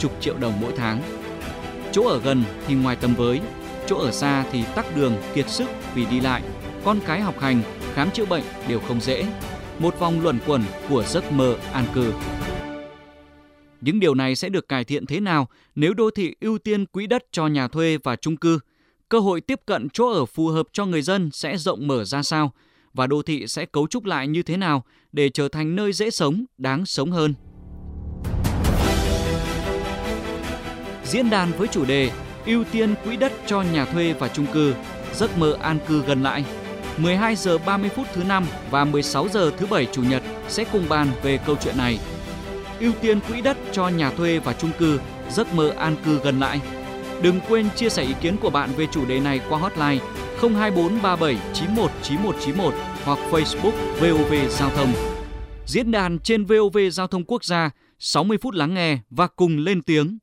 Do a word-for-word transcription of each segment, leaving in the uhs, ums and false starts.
chục triệu đồng mỗi tháng. Chỗ ở gần thì ngoài tầm với, chỗ ở xa thì tắc đường, kiệt sức vì đi lại, con cái học hành, khám chữa bệnh đều không dễ. Một vòng luẩn quẩn của giấc mơ an cư. Những điều này sẽ được cải thiện thế nào nếu đô thị ưu tiên quỹ đất cho nhà thuê và chung cư? Cơ hội tiếp cận chỗ ở phù hợp cho người dân sẽ rộng mở ra sao? Và đô thị sẽ cấu trúc lại như thế nào để trở thành nơi dễ sống, đáng sống hơn? Diễn đàn với chủ đề ưu tiên quỹ đất cho nhà thuê và chung cư, giấc mơ an cư gần lại. mười hai giờ ba mươi phút thứ năm và mười sáu giờ thứ bảy chủ nhật sẽ cùng bàn về câu chuyện này. Ưu tiên quỹ đất cho nhà thuê và chung cư, giấc mơ an cư gần lại. Đừng quên chia sẻ ý kiến của bạn về chủ đề này qua hotline không hai bốn ba bảy chín một chín một chín một hoặc Facebook vê o vê Giao thông. Diễn đàn trên vê o vê Giao thông Quốc gia, sáu mươi phút lắng nghe và cùng lên tiếng.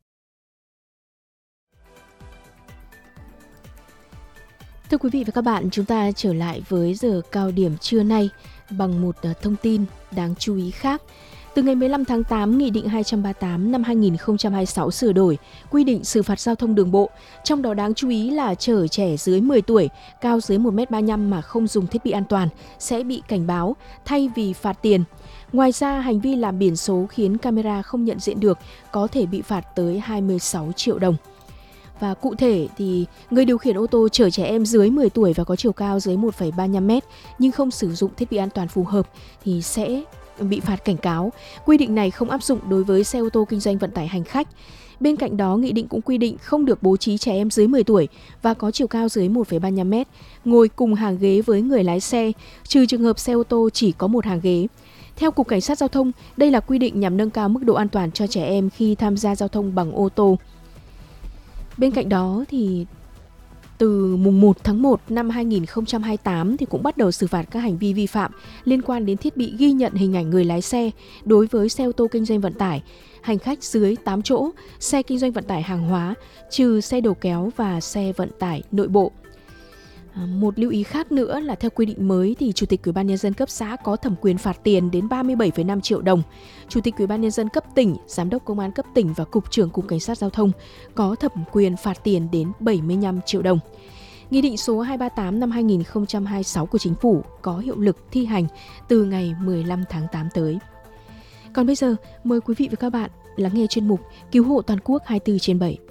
Thưa quý vị và các bạn, chúng ta trở lại với giờ cao điểm trưa nay bằng một thông tin đáng chú ý khác. Từ ngày mười lăm tháng tám, Nghị định hai trăm ba mươi tám năm hai nghìn không trăm hai mươi sáu sửa đổi, quy định xử phạt giao thông đường bộ. Trong đó đáng chú ý là chở trẻ dưới mười tuổi, cao dưới một mét ba mươi lăm mà không dùng thiết bị an toàn sẽ bị cảnh báo thay vì phạt tiền. Ngoài ra, hành vi làm biển số khiến camera không nhận diện được có thể bị phạt tới hai mươi sáu triệu đồng. Và cụ thể thì người điều khiển ô tô chở trẻ em dưới mười tuổi và có chiều cao dưới một phẩy ba mươi lăm mét nhưng không sử dụng thiết bị an toàn phù hợp thì sẽ bị phạt cảnh cáo. Quy định này không áp dụng đối với xe ô tô kinh doanh vận tải hành khách. Bên cạnh đó, nghị định cũng quy định không được bố trí trẻ em dưới mười tuổi và có chiều cao dưới một phẩy ba mươi lăm mét ngồi cùng hàng ghế với người lái xe, trừ trường hợp xe ô tô chỉ có một hàng ghế. Theo Cục Cảnh sát Giao thông, đây là quy định nhằm nâng cao mức độ an toàn cho trẻ em khi tham gia giao thông bằng ô tô. Bên cạnh đó thì từ mùng một tháng một năm hai nghìn không trăm hai mươi tám thì cũng bắt đầu xử phạt các hành vi vi phạm liên quan đến thiết bị ghi nhận hình ảnh người lái xe đối với xe ô tô kinh doanh vận tải hành khách dưới tám chỗ, xe kinh doanh vận tải hàng hóa, trừ xe đầu kéo và xe vận tải nội bộ. Một lưu ý khác nữa là theo quy định mới thì Chủ tịch Ủy ban Nhân dân cấp xã có thẩm quyền phạt tiền đến ba mươi bảy phẩy năm triệu đồng. Chủ tịch Ủy ban Nhân dân cấp tỉnh, Giám đốc Công an cấp tỉnh và Cục trưởng Cục Cảnh sát Giao thông có thẩm quyền phạt tiền đến bảy mươi lăm triệu đồng. Nghị định số hai trăm ba mươi tám năm hai nghìn không trăm hai mươi sáu của Chính phủ có hiệu lực thi hành từ ngày mười lăm tháng tám tới. Còn bây giờ, mời quý vị và các bạn lắng nghe chuyên mục Cứu hộ toàn quốc hai mươi bốn trên bảy.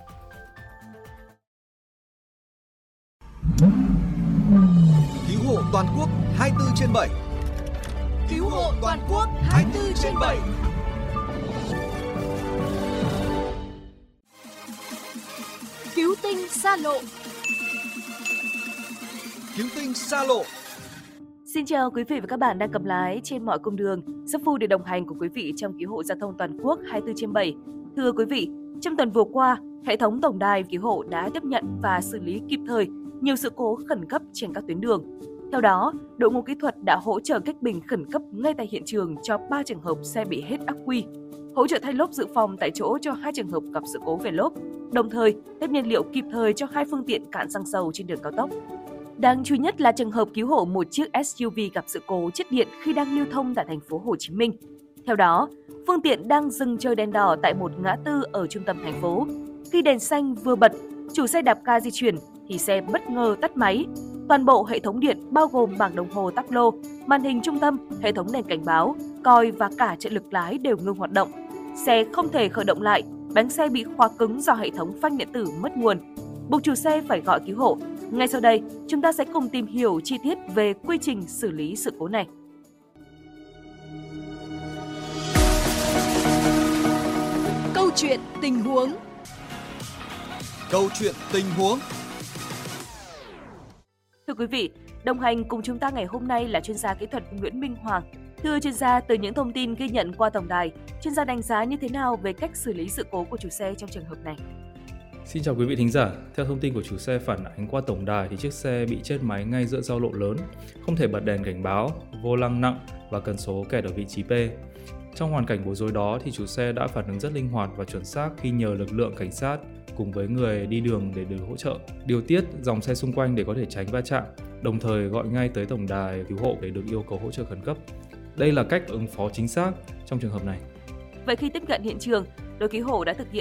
Cứu hộ toàn quốc hai mươi bốn trên bảy. Cứu hộ toàn quốc hai mươi bốn trên bảy. Cứu tinh xa lộ. Cứu tinh xa lộ. Xin chào quý vị và các bạn đang cầm lái trên mọi cung đường. Rất vui được đồng hành của quý vị trong Cứu hộ giao thông toàn quốc hai mươi bốn trên bảy. Thưa quý vị, trong tuần vừa qua, hệ thống tổng đài cứu hộ đã tiếp nhận và xử lý kịp thời nhiều sự cố khẩn cấp trên các tuyến đường. Theo đó, đội ngũ kỹ thuật đã hỗ trợ cách bình khẩn cấp ngay tại hiện trường cho ba trường hợp xe bị hết ắc quy, hỗ trợ thay lốp dự phòng tại chỗ cho hai trường hợp gặp sự cố về lốp, đồng thời tiếp nhiên liệu kịp thời cho hai phương tiện cạn xăng dầu trên đường cao tốc. Đáng chú ý nhất là trường hợp cứu hộ một chiếc ét u vê gặp sự cố chết điện khi đang lưu thông tại thành phố Hồ Chí Minh. Theo đó, phương tiện đang dừng chờ đèn đỏ tại một ngã tư ở trung tâm thành phố. Khi đèn xanh vừa bật, chủ xe đạp ga di chuyển thì xe bất ngờ tắt máy. Toàn bộ hệ thống điện bao gồm bảng đồng hồ tắc lô, màn hình trung tâm, hệ thống đèn cảnh báo, còi và cả trợ lực lái đều ngưng hoạt động. Xe không thể khởi động lại, bánh xe bị khóa cứng do hệ thống phanh điện tử mất nguồn. Buộc chủ xe phải gọi cứu hộ. Ngay sau đây, chúng ta sẽ cùng tìm hiểu chi tiết về quy trình xử lý sự cố này. Câu chuyện tình huống. Câu chuyện tình huống. Thưa quý vị, đồng hành cùng chúng ta ngày hôm nay là chuyên gia kỹ thuật Nguyễn Minh Hoàng. Thưa chuyên gia, từ những thông tin ghi nhận qua tổng đài, chuyên gia đánh giá như thế nào về cách xử lý sự cố của chủ xe trong trường hợp này? Xin chào quý vị thính giả. Theo thông tin của chủ xe phản ánh qua tổng đài thì chiếc xe bị chết máy ngay giữa giao lộ lớn, không thể bật đèn cảnh báo, vô lăng nặng và cần số kẹt ở vị trí P. Trong hoàn cảnh bối rối đó thì chủ xe đã phản ứng rất linh hoạt và chuẩn xác khi nhờ lực lượng cảnh sát cùng với người đi đường để được hỗ trợ, điều tiết dòng xe xung quanh để có thể tránh va chạm, đồng thời gọi ngay tới tổng đài cứu hộ để được yêu cầu hỗ trợ khẩn cấp. Đây là cách ứng phó chính xác trong trường hợp này. Vậy khi tiếp cận hiện trường, đội cứu hộ đã thực hiện